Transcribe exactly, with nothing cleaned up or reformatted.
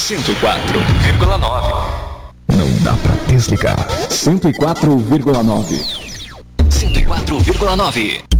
cento e quatro vírgula nove. Não dá pra desligar. cento e quatro vírgula nove. cento e quatro vírgula nove.